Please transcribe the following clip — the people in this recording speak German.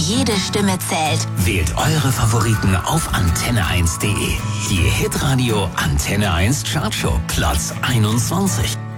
jede Stimme zählt. Wählt eure Favoriten auf antenne1.de. Die Hitradio Antenne 1 Chartshow Platz 21.